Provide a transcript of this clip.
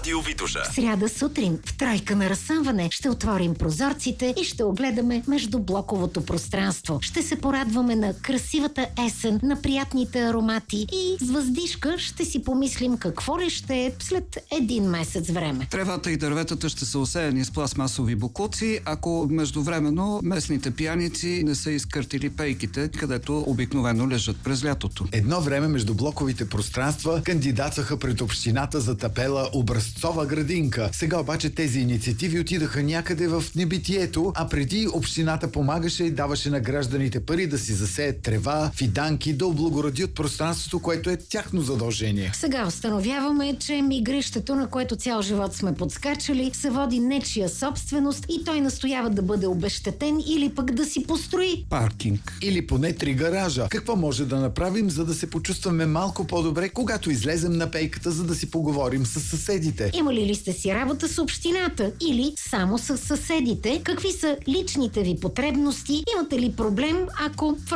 Радио Витоша. В сряда сутрин в тройка на разсъмване ще отворим прозорците и ще огледаме междублоковото пространство. Ще се порадваме на красивата есен, на приятните аромати и с въздишка ще си помислим какво ли ще е след един месец време. Тревата и дърветата ще са осеяни с пластмасови боклуци, ако междувременно местните пияници не са изкъртили пейките, където обикновено лежат през лятото. Едно време междублоковите пространства кандидатстваха пред общината за тапела образцова градинка. Сега обаче тези инициативи отидаха някъде в небитието, а преди общината помагаше и даваше на гражданите пари да си засеят трева, фиданки, да облагородят пространството, което е тяхно задължение. Сега установяваме, че мигрището, на което цял живот сме подскачали, се води нечия собственост и той настоява да бъде обезщетен или пък да си построи паркинг. Или поне 3 гаража. Какво може да направим, за да се почувстваме малко по-добре, когато излезем на пейката, за да си поговорим с съседите? Имали ли сте си работа с общината или само с съседите? Какви са личните ви потребности? Имате ли проблем, ако